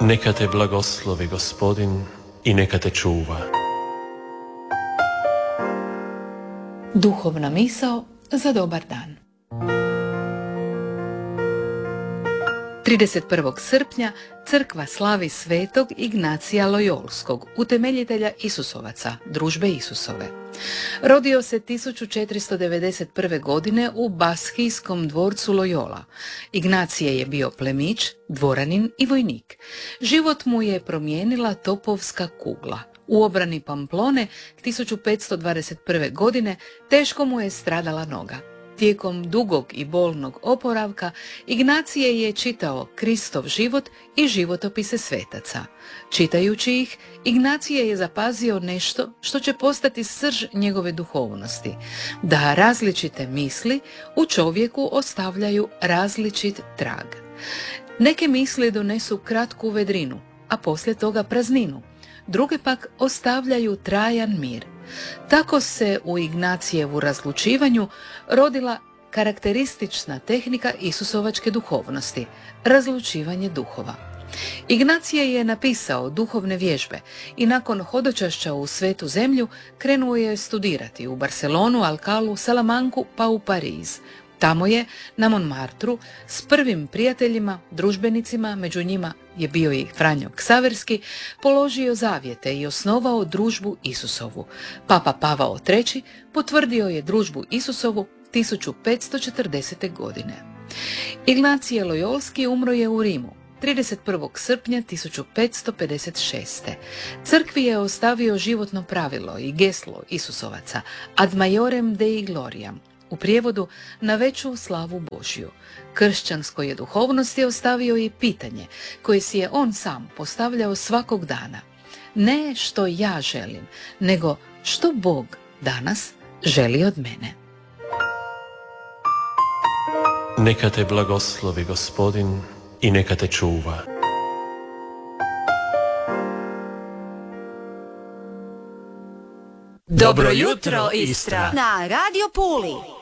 Neka te blagoslovi Gospodin i neka te čuva. Duhovna misao za dobar dan. 31. srpnja crkva slavi svetog Ignacija Lojolskog, utemeljitelja Isusovaca, družbe Isusove. Rodio se 1491. godine u Baskijskom dvorcu Loyola. Ignacije je bio plemić, dvoranin i vojnik. Život mu je promijenila topovska kugla. U obrani Pamplone 1521. godine teško mu je stradala noga. Tijekom dugog i bolnog oporavka Ignacije je čitao Kristov život i životopise svetaca. Čitajući ih, Ignacije je zapazio nešto što će postati srž njegove duhovnosti, da različite misli u čovjeku ostavljaju različit trag. Neke misli donesu kratku vedrinu, a poslije toga prazninu. Druge pak ostavljaju trajan mir. Tako se u Ignacijevu razlučivanju rodila karakteristična tehnika Isusovačke duhovnosti, razlučivanje duhova. Ignacije je napisao duhovne vježbe i nakon hodočašća u Svetu zemlju krenuo je studirati u Barcelonu, Alcalu, Salamanku pa u Pariz. Tamo je, na Montmartru, s prvim prijateljima, družbenicima, među njima je bio i Franjo Ksaverski, položio zavjete i osnovao družbu Isusovu. Papa Pavao III. Potvrdio je družbu Isusovu 1540. godine. Ignacije Lojolski umro je u Rimu 31. srpnja 1556. Crkvi je ostavio životno pravilo i geslo Isusovaca ad majorem Dei gloriam, u prijevodu na veću slavu Božju. Kršćanskoj je duhovnosti ostavio i pitanje koje si je on sam postavljao svakog dana. Ne što ja želim, nego što Bog danas želi od mene. Neka te blagoslovi Gospodin i neka te čuva. Dobro jutro, Istra! Na Radio Puli!